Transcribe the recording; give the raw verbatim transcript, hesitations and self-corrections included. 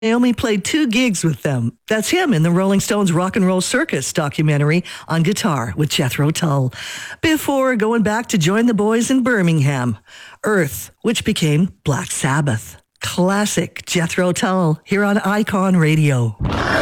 only played two gigs with them. That's him in the Rolling Stones Rock and Roll Circus documentary on guitar with Jethro Tull. Before going back to join the boys in Birmingham, Earth, which became Black Sabbath. Classic Jethro Tull here on Icon Radio.